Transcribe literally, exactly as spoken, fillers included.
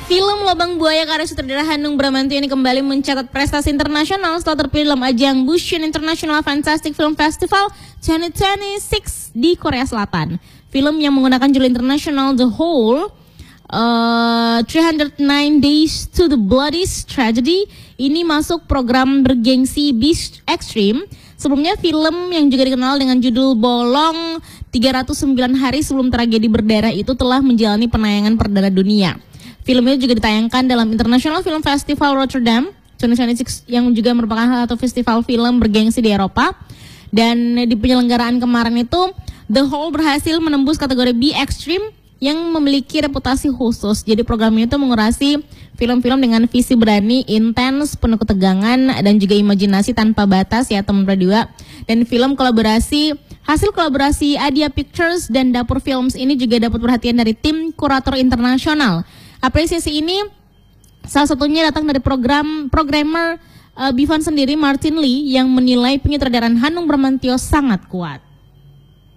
Film Lobang Buaya karya sutradara Hanung Bramantyo ini kembali mencatat prestasi internasional setelah terpilih dalam ajang Busan International Fantastic Film Festival dua ribu dua puluh enam di Korea Selatan. Film yang menggunakan judul internasional The Whole uh, three hundred nine Days to the Bloody Tragedy ini masuk program bergengsi Beast Extreme. Sebelumnya film yang juga dikenal dengan judul Bolong tiga ratus sembilan Hari Sebelum Tragedi Berdarah itu telah menjalani penayangan perdana dunia. Film itu juga ditayangkan dalam International Film Festival Rotterdam dua ribu dua puluh enam yang juga merupakan salah satu festival film bergengsi di Eropa. Dan di penyelenggaraan kemarin itu The Whole berhasil menembus kategori B Extreme yang memiliki reputasi khusus. Jadi program itu mengurasi film-film dengan visi berani, intens, penuh ketegangan dan juga imajinasi tanpa batas ya teman berdua. Dan film kolaborasi hasil kolaborasi Adia Pictures dan Dapur Films ini juga dapat perhatian dari tim kurator internasional. Apresiasi ini salah satunya datang dari program programmer uh, Bifan sendiri Martin Lee yang menilai penyutradaraan Hanung Bramantyo sangat kuat.